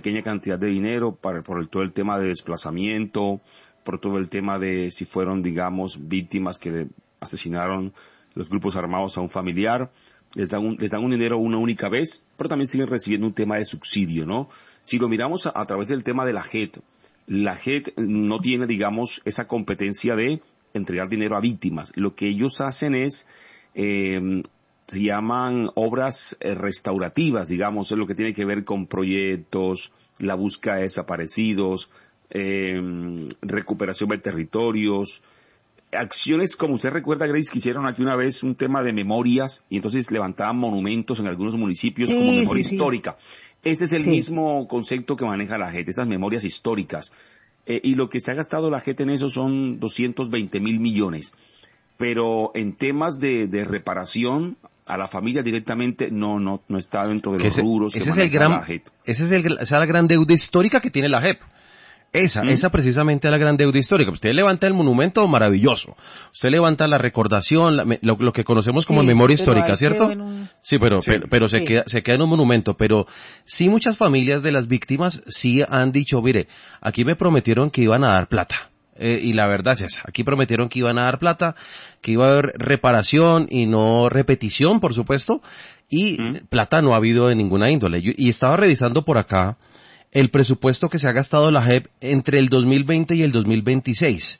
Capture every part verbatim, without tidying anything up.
pequeña cantidad de dinero para, por el, todo el tema de desplazamiento, por todo el tema de si fueron, digamos, víctimas que le asesinaron los grupos armados a un familiar. Les dan un, les dan un dinero una única vez, pero también siguen recibiendo un tema de subsidio, ¿no? Si lo miramos a, a través del tema de la J E P, la J E P no tiene, digamos, esa competencia de entregar dinero a víctimas. Lo que ellos hacen es, eh, se llaman obras eh, restaurativas, digamos, es lo que tiene que ver con proyectos, la búsqueda de desaparecidos, eh, recuperación de territorios, acciones como usted recuerda, Grace, que hicieron aquí una vez un tema de memorias y entonces levantaban monumentos en algunos municipios sí, como memoria sí, histórica. Sí. Ese es el sí. mismo concepto que maneja la J E T, esas memorias históricas. Eh, y lo que se ha gastado la J E T en eso son doscientos veinte mil millones. Pero en temas de, de reparación a la familia directamente no no no está dentro de los ese, rubros que ese maneja es el gran, la J E T. Ese es el, esa es la gran deuda histórica que tiene la J E P. Esa, ¿Mm? esa precisamente es la gran deuda histórica. Usted levanta el monumento, maravilloso. Usted levanta la recordación, la, lo, lo que conocemos como sí, memoria histórica, ¿cierto? Un... Sí, pero, sí. pero, pero se sí. queda, se queda en un monumento. Pero sí muchas familias de las víctimas sí han dicho, mire, aquí me prometieron que iban a dar plata. Eh, y la verdad es esa. Aquí prometieron que iban a dar plata, que iba a haber reparación y no repetición, por supuesto. Y ¿Mm? plata no ha habido de ninguna índole. Yo, y estaba revisando por acá el presupuesto que se ha gastado la J E P entre el dos mil veinte y el dos mil veintiséis.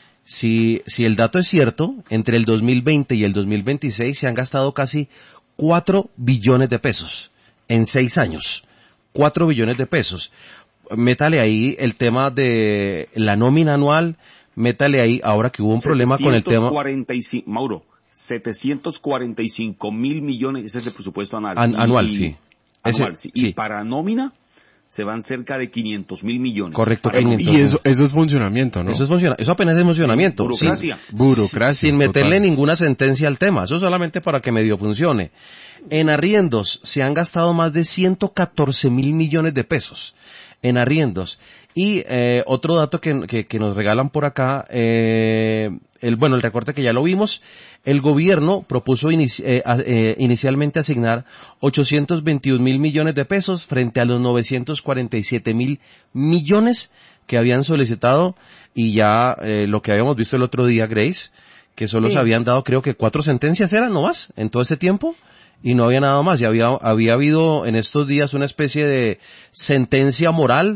Si, si el dato es cierto, entre el dos mil veinte y el dos mil veintiséis se han gastado casi cuatro billones de pesos en seis años. cuatro billones de pesos. Métale ahí el tema de la nómina anual, métale ahí, ahora que hubo un problema con el tema... cuarenta y cinco, Mauro, setecientos cuarenta y cinco mil millones, ese es el presupuesto anual. An, y, anual, sí. Anual, Ese, sí. sí. Y para nómina se van cerca de quinientos mil millones. Correcto, quinientos. Y eso, eso es funcionamiento, ¿no? Eso es funcionamiento. Eso apenas es funcionamiento. Burocracia. Sin, Burocracia. Sin meterle total. ninguna sentencia al tema. Eso solamente para que medio funcione. En arriendos se han gastado más de ciento catorce mil millones de pesos. En arriendos. Y eh, otro dato que, que, que nos regalan por acá, eh, el bueno, el recorte que ya lo vimos, el gobierno propuso inici eh, eh, inicialmente asignar ochocientos veintiún mil millones de pesos frente a los novecientos cuarenta y siete mil millones que habían solicitado y ya eh, lo que habíamos visto el otro día, Grace, que solo sí. se habían dado creo que cuatro sentencias eran, no más, en todo este tiempo. Y no había nada más, y había, había habido en estos días una especie de sentencia moral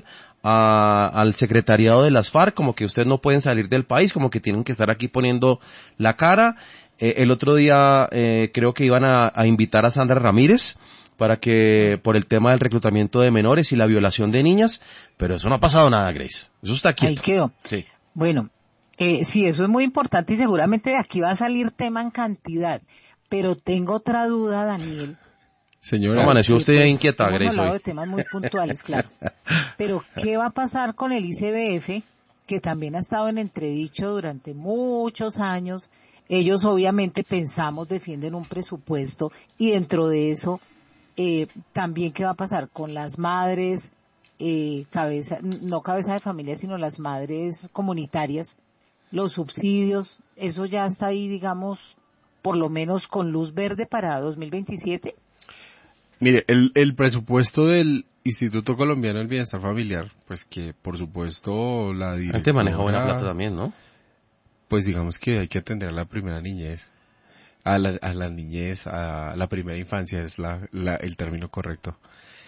a, al secretariado de las FARC, como que ustedes no pueden salir del país, como que tienen que estar aquí poniendo la cara. Eh, el otro día eh, creo que iban a, a invitar a Sandra Ramírez para que, por el tema del reclutamiento de menores y la violación de niñas, pero eso no ha pasado nada, Grace. Eso está quieto. Ahí quedó. Sí. Bueno, eh, sí, eso es muy importante y seguramente de aquí va a salir tema en cantidad. Pero tengo otra duda, Daniel. Señora, amaneció usted pues, inquieta, Grace. Hemos hablado de temas muy puntuales, claro. Pero, ¿qué va a pasar con el I C B F, que también ha estado en entredicho durante muchos años? Ellos, obviamente, pensamos, defienden un presupuesto, y dentro de eso, eh, también, ¿qué va a pasar con las madres, eh, cabeza, no cabeza de familia, sino las madres comunitarias? Los subsidios, eso ya está ahí, digamos, por lo menos con luz verde para dos mil veintisiete? Mire, el, el presupuesto del Instituto Colombiano del Bienestar Familiar, pues que por supuesto la directora... Antes maneja buena plata también, ¿no? Pues digamos que hay que atender a la primera niñez, a la, a la niñez, a la primera infancia es la, la, el término correcto.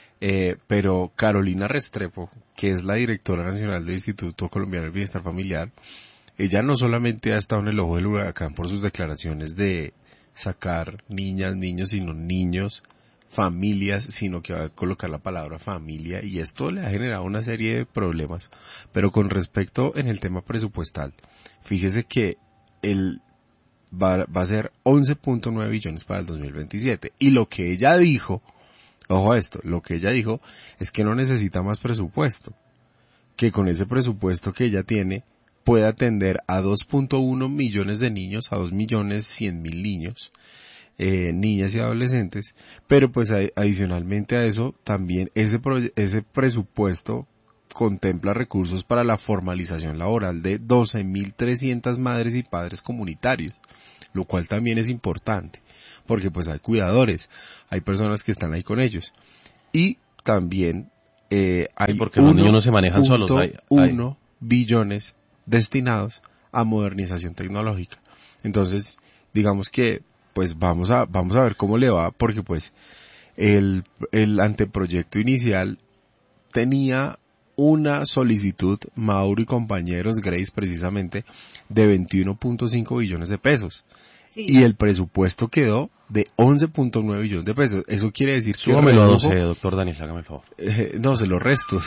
Eh, pero Carolina Restrepo, que es la directora nacional del Instituto Colombiano del Bienestar Familiar, ella no solamente ha estado en el ojo del huracán por sus declaraciones de sacar niñas, niños, sino niños, familias, sino que va a colocar la palabra familia, y esto le ha generado una serie de problemas. Pero con respecto en el tema presupuestal, fíjese que el va, va a ser once punto nueve billones para el dos mil veintisiete, y lo que ella dijo, ojo a esto, lo que ella dijo es que no necesita más presupuesto, que con ese presupuesto que ella tiene puede atender a dos punto uno millones de niños, a dos millones cien mil niños, eh, niñas y adolescentes, pero pues adicionalmente a eso también ese, ese presupuesto contempla recursos para la formalización laboral de doce mil trescientas madres y padres comunitarios, lo cual también es importante, porque pues hay cuidadores, hay personas que están ahí con ellos, y también eh, hay porque los niños no se manejan solos. Hay, hay. uno billones destinados a modernización tecnológica. Entonces, digamos que, pues vamos a, vamos a ver cómo le va, porque pues el, el anteproyecto inicial tenía una solicitud, Mauro y compañeros, Grace precisamente, de veintiuno punto cinco billones de pesos. Sí. Y el presupuesto quedó de once punto nueve billones de pesos. Eso quiere decir que... Súbamelo a doce, doctor Daniel, hágame el favor. Eh, no, se los resto.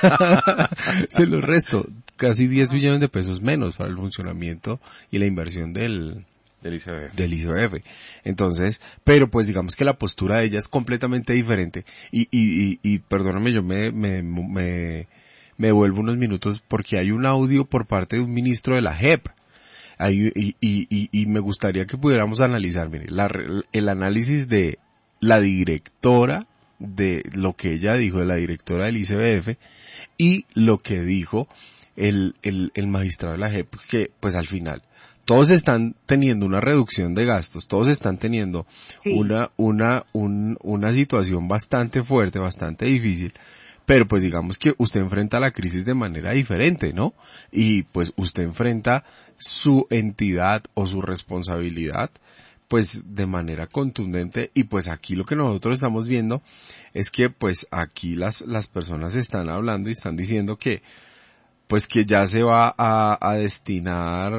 se los resto. Casi diez billones de pesos menos para el funcionamiento y la inversión del... Del I C B F. Del I C B F. Entonces, pero pues digamos que la postura de ella es completamente diferente. Y, y, y, y perdóname, yo me, me, me, me vuelvo unos minutos porque hay un audio por parte de un ministro de la J E P. Hay, y, y, y, y me gustaría que pudiéramos analizar, mire, la, el análisis de la directora, de lo que ella dijo, de la directora del I C B F, y lo que dijo el, el, el magistrado de la J E P, que pues al final, todos están teniendo una reducción de gastos, todos están teniendo sí. una, una, un, una situación bastante fuerte, bastante difícil, pero pues digamos que usted enfrenta la crisis de manera diferente, ¿no? Y pues usted enfrenta su entidad o su responsabilidad, pues de manera contundente, y pues aquí lo que nosotros estamos viendo es que pues aquí las, las personas están hablando y están diciendo que, pues que ya se va a, a destinar...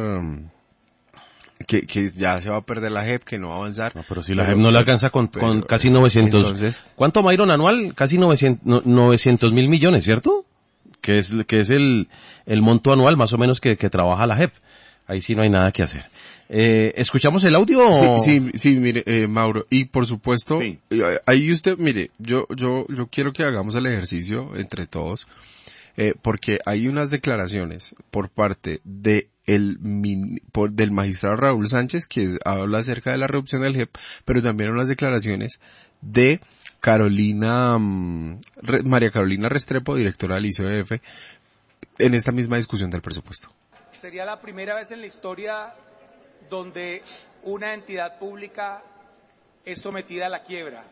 Que, que ya se va a perder la J E P, que no va a avanzar. No, pero si la J E P no la alcanza con, pero, con casi novecientos. Entonces, ¿cuánto, Myron, anual? Casi novecientos mil millones, ¿cierto? Que es, que es el, el monto anual más o menos que, que trabaja la J E P. Ahí sí no hay nada que hacer. Eh, ¿Escuchamos el audio? Sí, sí, sí, mire, eh, Mauro, y por supuesto, sí. eh, ahí usted, mire, yo, yo, yo quiero que hagamos el ejercicio entre todos, eh, porque hay unas declaraciones por parte de el por, del magistrado Raúl Sánchez, que habla acerca de la reducción del J E P, pero también unas declaraciones de Carolina, um, Re, María Carolina Restrepo, directora del I C B F, en esta misma discusión del presupuesto. Sería la primera vez en la historia donde una entidad pública es sometida a la quiebra.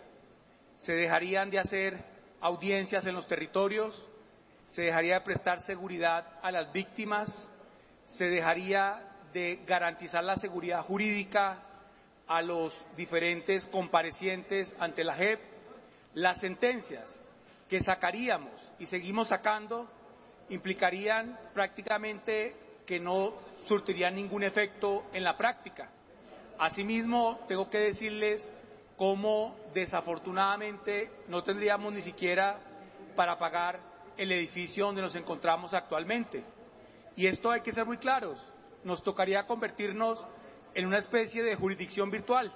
Se dejarían de hacer audiencias en los territorios, se dejaría de prestar seguridad a las víctimas, se dejaría de garantizar la seguridad jurídica a los diferentes comparecientes ante la J E P. Las sentencias que sacaríamos y seguimos sacando implicarían prácticamente que no surtirían ningún efecto en la práctica. Asimismo, tengo que decirles cómo desafortunadamente no tendríamos ni siquiera para pagar el edificio donde nos encontramos actualmente. Y esto hay que ser muy claros, nos tocaría convertirnos en una especie de jurisdicción virtual.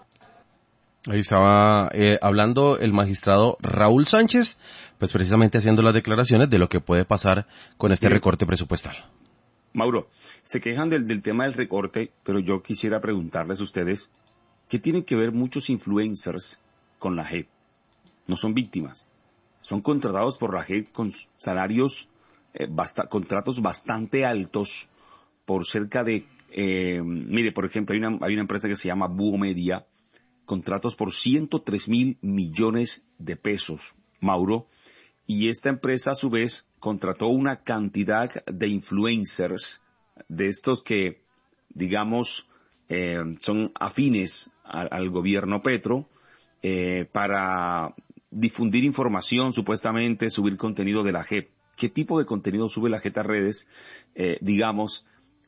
Ahí estaba eh, hablando el magistrado Raúl Sánchez, pues precisamente haciendo las declaraciones de lo que puede pasar con este sí. recorte presupuestal. Mauro, se quejan del, del tema del recorte, pero yo quisiera preguntarles a ustedes, ¿qué tienen que ver muchos influencers con la J E P? No son víctimas, son contratados por la J E P con salarios Eh, basta, contratos bastante altos por cerca de, eh, mire, por ejemplo, hay una, hay una empresa que se llama Búho Media, contratos por ciento tres mil millones de pesos, Mauro, y esta empresa a su vez contrató una cantidad de influencers, de estos que, digamos, eh, son afines a, al gobierno Petro, eh, para difundir información, supuestamente subir contenido de la J E P. ¿Qué tipo de contenido sube la J E P a redes, eh, digamos,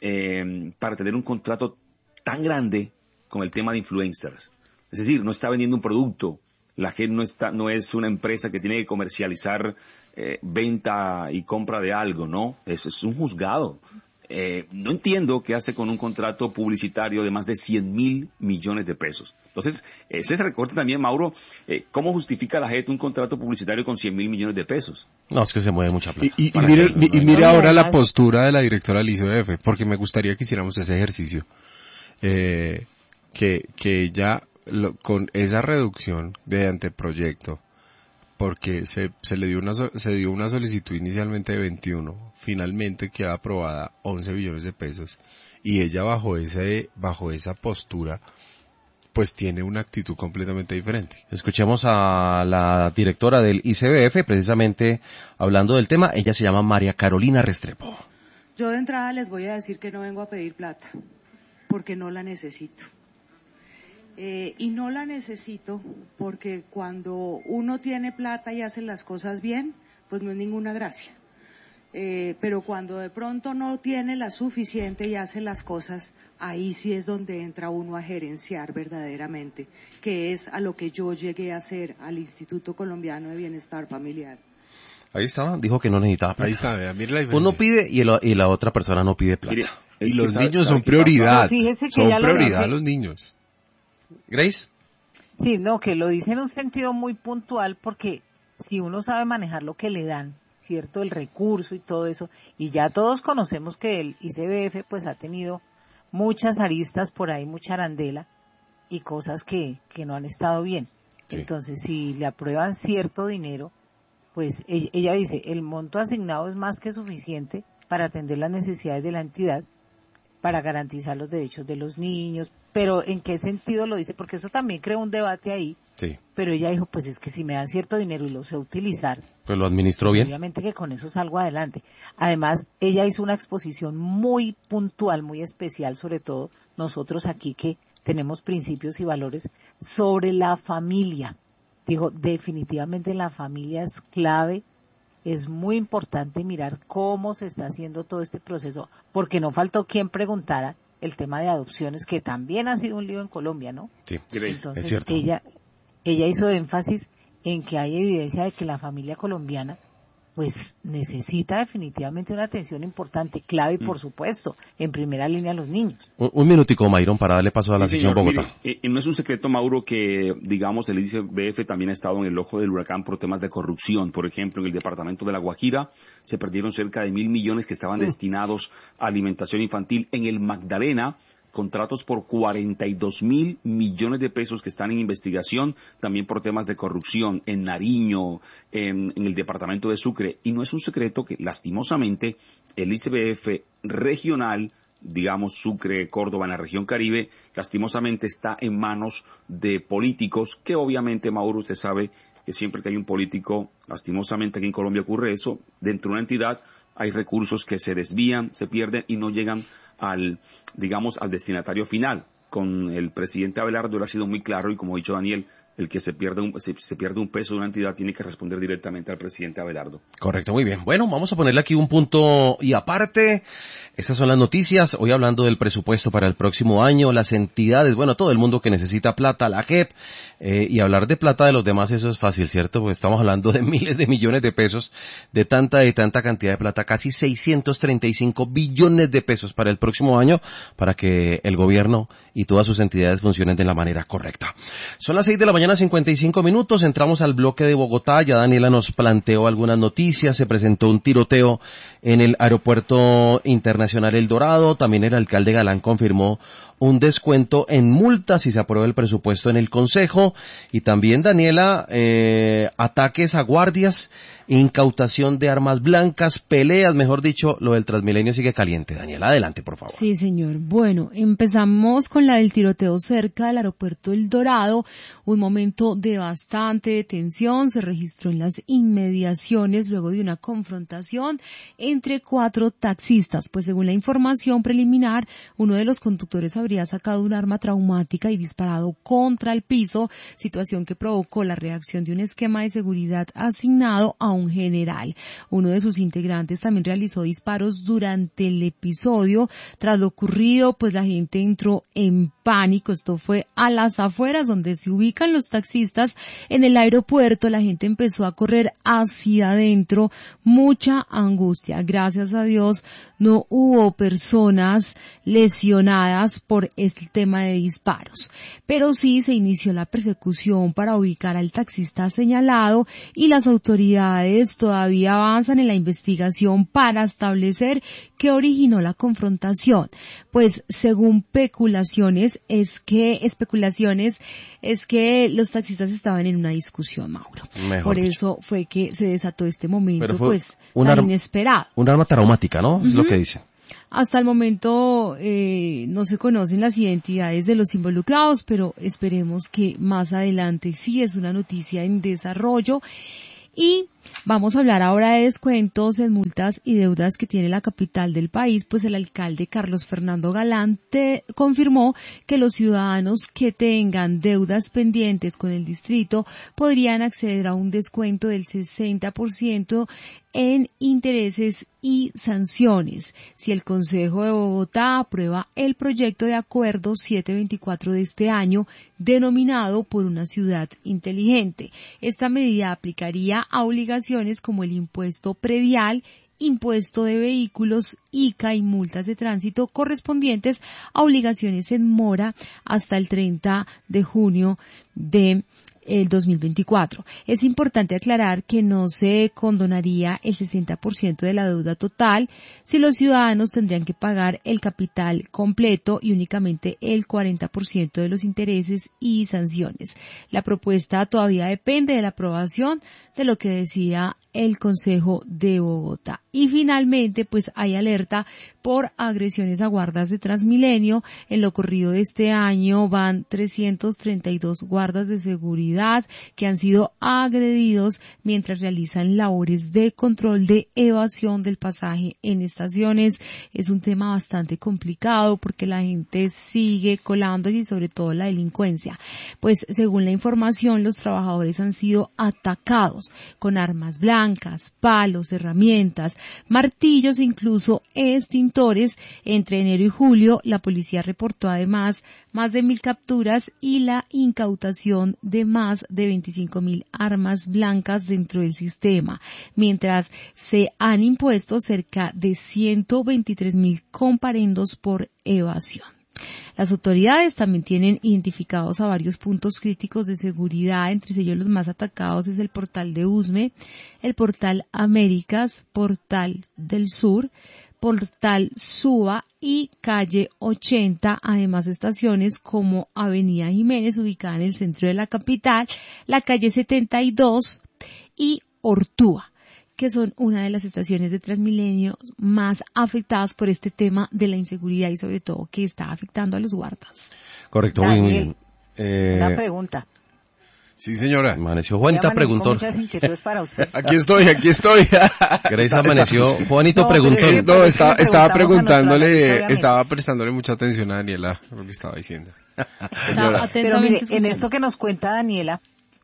eh, para tener un contrato tan grande con el tema de influencers? Es decir, no está vendiendo un producto. La J E P no está, no es una empresa que tiene que comercializar eh, venta y compra de algo, ¿no? Es, es un juzgado. Eh, no entiendo qué hace con un contrato publicitario de más de cien mil millones de pesos. Entonces, ese recorte también, Mauro, eh, ¿cómo justifica la J E P un contrato publicitario con cien mil millones de pesos? No, es que se mueve mucha plata. Y, y, y mire, no, y mire ahora la postura de la directora del I C B F, porque me gustaría que hiciéramos ese ejercicio. Eh, que, que ella, lo, con esa reducción de anteproyecto, porque se, se le dio una, se dio una solicitud inicialmente de veintiuno, finalmente queda aprobada once billones de pesos, y ella bajo ese, bajo esa postura, pues tiene una actitud completamente diferente. Escuchemos a la directora del I C B F, precisamente hablando del tema. Ella se llama María Carolina Restrepo. Yo de entrada les voy a decir que no vengo a pedir plata, porque no la necesito. Eh, y no la necesito porque cuando uno tiene plata y hace las cosas bien, pues no es ninguna gracia. Eh, pero cuando de pronto no tiene la suficiente y hace las cosas, ahí sí es donde entra uno a gerenciar verdaderamente, que es a lo que yo llegué a hacer al Instituto Colombiano de Bienestar Familiar. Ahí estaba, dijo que no necesitaba plata. Ahí está, vea, mire la diferencia. Uno pide y, el, y la otra persona no pide plata. Mire, y es los sabe, niños sabe son prioridad. Fíjese que son ella lo prioridad dice. los niños. Grace. Sí, no, que lo dice en un sentido muy puntual porque si uno sabe manejar lo que le dan, ¿cierto? El recurso y todo eso, y ya todos conocemos que el I C B F pues ha tenido muchas aristas por ahí, mucha arandela y cosas que, que no han estado bien. Sí. Entonces, si le aprueban cierto dinero, pues ella, ella dice, el monto asignado es más que suficiente para atender las necesidades de la entidad, para garantizar los derechos de los niños, pero ¿en qué sentido lo dice? Porque eso también creó un debate ahí, sí. Pero ella dijo, pues es que si me dan cierto dinero y lo sé utilizar, pues lo administró pues bien. Obviamente que con eso salgo adelante. Además, ella hizo una exposición muy puntual, muy especial, sobre todo nosotros aquí que tenemos principios y valores sobre la familia. Dijo, definitivamente la familia es clave. Es muy importante mirar cómo se está haciendo todo este proceso, porque no faltó quien preguntara el tema de adopciones, que también ha sido un lío en Colombia, ¿no? Sí, Entonces, es cierto. ella, ella hizo énfasis en que hay evidencia de que la familia colombiana pues necesita definitivamente una atención importante, clave y por supuesto, en primera línea los niños. Un, un minutico, Mayron, para darle paso a la sí, sección señor, Bogotá. Mire, eh, no es un secreto, Mauro, que, digamos, el I C B F también ha estado en el ojo del huracán por temas de corrupción. Por ejemplo, en el departamento de La Guajira se perdieron cerca de mil millones que estaban uh. destinados a alimentación infantil. En el Magdalena, contratos por cuarenta y dos mil millones de pesos que están en investigación, también por temas de corrupción, en Nariño, en, en el departamento de Sucre. Y no es un secreto que, lastimosamente, el I C B F regional, digamos Sucre, Córdoba, en la región Caribe, lastimosamente está en manos de políticos que obviamente, Mauro, usted sabe que siempre que hay un político, lastimosamente aquí en Colombia ocurre eso, dentro de una entidad hay recursos que se desvían, se pierden y no llegan al, digamos, al destinatario final. Con el presidente Abelardo él ha sido muy claro y como ha dicho Daniel, el que se pierde un, se, se pierde un peso de una entidad tiene que responder directamente al presidente Abelardo. Correcto, muy bien. Bueno, vamos a ponerle aquí un punto y aparte. Estas son las noticias. Hoy hablando del presupuesto para el próximo año, las entidades, bueno, todo el mundo que necesita plata, la J E P, eh, y hablar de plata de los demás, eso es fácil, ¿cierto? Porque estamos hablando de miles de millones de pesos, de tanta y tanta cantidad de plata, casi seiscientos treinta y cinco billones de pesos para el próximo año, para que el gobierno y todas sus entidades funcionen de la manera correcta. Son las seis de la mañana, cincuenta y cinco minutos, entramos al bloque de Bogotá, ya Daniela nos planteó algunas noticias, se presentó un tiroteo en el aeropuerto internacional El Dorado, también el alcalde Galán confirmó un descuento en multas si se aprueba el presupuesto en el Consejo, y también Daniela, eh, ataques a guardias, incautación de armas blancas, peleas, mejor dicho, lo del Transmilenio sigue caliente. Daniela, adelante, por favor. Sí, señor. Bueno, empezamos con la del tiroteo cerca del aeropuerto El Dorado, un momento de bastante tensión, se registró en las inmediaciones luego de una confrontación entre cuatro taxistas, pues según la información preliminar, uno de los conductores habría sacado un arma traumática y disparado contra el piso, situación que provocó la reacción de un esquema de seguridad asignado a un general. Uno de sus integrantes también realizó disparos durante el episodio. Tras lo ocurrido, pues la gente entró en pánico. Esto fue a las afueras donde se ubican los taxistas en el aeropuerto. La gente empezó a correr hacia adentro. Mucha angustia. Gracias a Dios no hubo personas lesionadas por este tema de disparos. Pero sí se inició la persecución para ubicar al taxista señalado y las autoridades todavía avanzan en la investigación para establecer qué originó la confrontación. Pues según especulaciones es que especulaciones es que los taxistas estaban en una discusión, Mauro. Mejor Por dicho. eso fue que se desató este momento, Pero fue pues un tan arma- inesperado. Un arma traumática, ¿no? Uh-huh. Es lo que dicen. hasta el momento eh, no se conocen las identidades de los involucrados, pero esperemos que más adelante sí es una noticia en desarrollo. Y vamos a hablar ahora de descuentos en multas y deudas que tiene la capital del país, pues el alcalde Carlos Fernando Galán te confirmó que los ciudadanos que tengan deudas pendientes con el distrito podrían acceder a un descuento del sesenta por ciento en intereses y sanciones si el Consejo de Bogotá aprueba el proyecto de acuerdo setecientos veinticuatro de este año denominado por una ciudad inteligente. Esta medida aplicaría a obligaciones como el impuesto predial, impuesto de vehículos, I C A y multas de tránsito correspondientes a obligaciones en mora hasta el treinta de junio de el dos mil veinticuatro. Es importante aclarar que no se condonaría el sesenta por ciento de la deuda total, si los ciudadanos tendrían que pagar el capital completo y únicamente el cuarenta por ciento de los intereses y sanciones. La propuesta todavía depende de la aprobación de lo que decida el Consejo de Bogotá. Y finalmente, pues hay alerta por agresiones a guardas de Transmilenio. En lo corrido de este año van trescientos treinta y dos guardas de seguridad que han sido agredidos mientras realizan labores de control de evasión del pasaje en estaciones. Es un tema bastante complicado porque la gente sigue colando y sobre todo la delincuencia. Pues según la información, los trabajadores han sido atacados con armas blancas, palos, herramientas, martillos e incluso extintores. Entre enero y julio, la policía reportó además más de mil capturas y la incautación de más de veinticinco mil armas blancas dentro del sistema, mientras se han impuesto cerca de ciento veintitrés mil comparendos por evasión. Las autoridades también tienen identificados a varios puntos críticos de seguridad, entre ellos los más atacados es el portal de Usme, el portal Américas, portal del Sur, portal Suba y calle ochenta, además de estaciones como Avenida Jiménez, ubicada en el centro de la capital, la calle setenta y dos y Ortúa, que son una de las estaciones de Transmilenio más afectadas por este tema de la inseguridad y sobre todo que está afectando a los guardas. Correcto, Daniel, muy bien. Eh, una pregunta. Sí, señora. Amaneció Juanita, preguntó. Muchas inquietudes para usted. Aquí estoy, aquí estoy. Grace amaneció. Juanito No, preguntó. pero es que- No, está, le estaba preguntamos a nuestra preguntándole, amiga, estaba prestándole mucha atención a Daniela, lo que estaba diciendo. Señora. Pero mire, en esto que nos cuenta Daniela,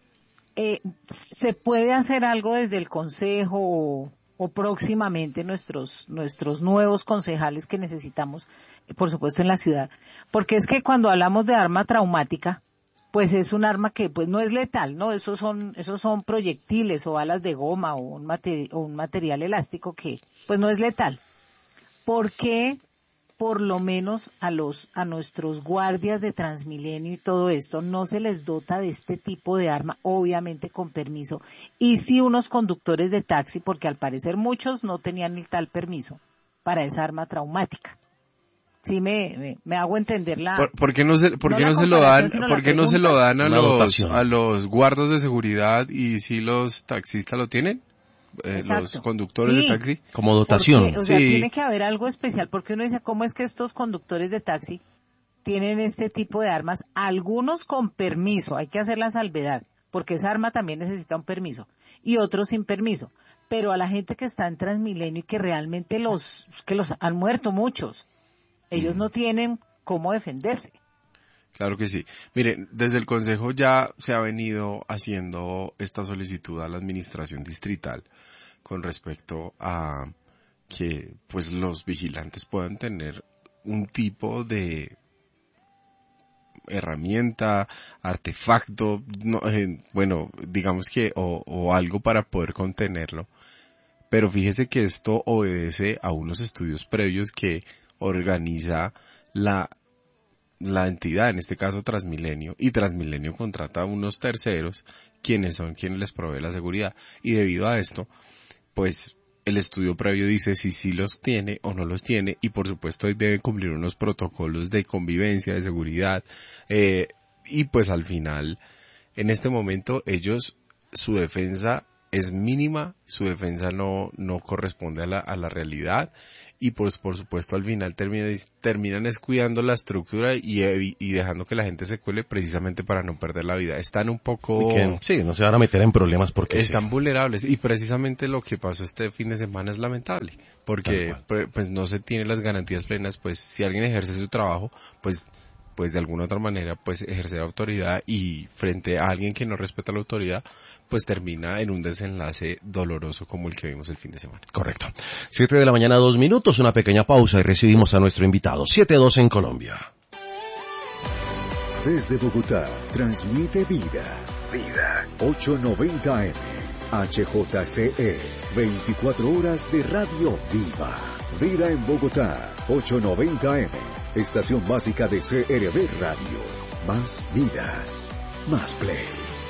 eh, ¿se puede hacer algo desde el Consejo o, o próximamente nuestros nuestros nuevos concejales que necesitamos, eh, por supuesto, en la ciudad? Porque es que cuando hablamos de arma traumática, pues es un arma que pues no es letal, ¿no? Esos son esos son proyectiles o balas de goma o un, materi- o un material elástico que pues no es letal. ¿Por qué por lo menos a los a nuestros guardias de Transmilenio y todo esto no se les dota de este tipo de arma, obviamente con permiso? Y sí unos conductores de taxi, porque al parecer muchos no tenían el tal permiso para esa arma traumática. Sí me, me, me hago entender la... ¿Por, por qué no se, por no qué la no se lo dan, comparación, sino por la qué no se lo pregunta. dan a Una los, dotación. a los guardas de seguridad y si los taxistas lo tienen? Eh, Exacto. los conductores Sí. de taxi. Como dotación. Porque, o sea, Sí. tiene que haber algo especial, porque uno dice, ¿cómo es que estos conductores de taxi tienen este tipo de armas? Algunos con permiso, hay que hacer la salvedad, porque esa arma también necesita un permiso, y otros sin permiso. Pero a la gente que está en Transmilenio y que realmente los, que los han muerto muchos, ellos no tienen cómo defenderse. Claro que sí. Miren, desde el Consejo ya se ha venido haciendo esta solicitud a la administración distrital con respecto a que pues los vigilantes puedan tener un tipo de herramienta, artefacto, no, eh, bueno, digamos que o, o algo para poder contenerlo. Pero fíjese que esto obedece a unos estudios previos que organiza la la entidad, en este caso Transmilenio, y Transmilenio contrata a unos terceros, quienes son quienes les provee la seguridad. Y debido a esto, pues el estudio previo dice si sí los tiene o no los tiene, y por supuesto debe cumplir unos protocolos de convivencia, de seguridad, eh, y pues al final, en este momento, ellos, su defensa es mínima, su defensa no, no corresponde a la, a la realidad, y pues por supuesto al final terminan, terminan descuidando la estructura y, y dejando que la gente se cuele precisamente para no perder la vida. Están un poco... Que, sí, no se van a meter en problemas porque están sí. vulnerables, y precisamente lo que pasó este fin de semana es lamentable, porque pues no se tiene las garantías plenas. Pues si alguien ejerce su trabajo, pues pues de alguna otra manera pues ejercer autoridad, y frente a alguien que no respeta la autoridad, pues termina en un desenlace doloroso como el que vimos el fin de semana. Correcto. Siete de la mañana, dos minutos, una pequeña pausa y recibimos a nuestro invitado. Siete dos en Colombia. Desde Bogotá, transmite Vida. Vida. ochocientos noventa eme. H J C E. veinticuatro horas de radio viva. Vida en Bogotá. ochocientos noventa eme. Estación básica de C R V Radio. Más vida. Más play.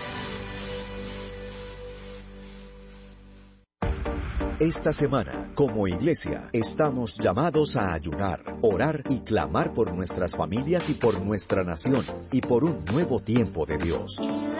Esta semana, como iglesia, estamos llamados a ayunar, orar y clamar por nuestras familias y por nuestra nación, y por un nuevo tiempo de Dios.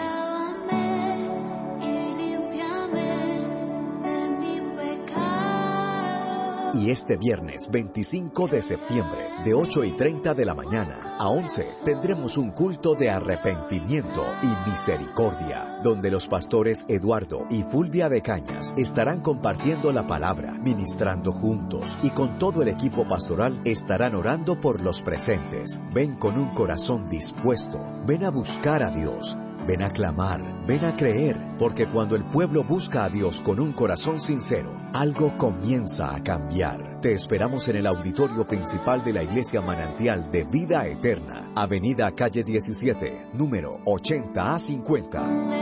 Y este viernes veinticinco de septiembre, de ocho y treinta de la mañana a once, tendremos un culto de arrepentimiento y misericordia, donde los pastores Eduardo y Fulvia de Cañas estarán compartiendo la palabra, ministrando juntos, y con todo el equipo pastoral estarán orando por los presentes. Ven con un corazón dispuesto, ven a buscar a Dios. Ven a clamar, ven a creer, porque cuando el pueblo busca a Dios con un corazón sincero, algo comienza a cambiar. Te esperamos en el auditorio principal de la Iglesia Manantial de Vida Eterna, Avenida Calle diecisiete, número ochenta a cincuenta.